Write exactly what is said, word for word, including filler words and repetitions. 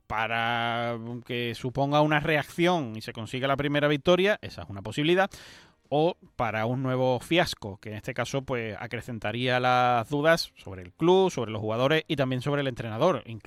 para que suponga una reacción y se consiga la primera victoria, esa es una posibilidad, o para un nuevo fiasco, que en este caso pues acrecentaría las dudas sobre el club, sobre los jugadores y también sobre el entrenador. Incluso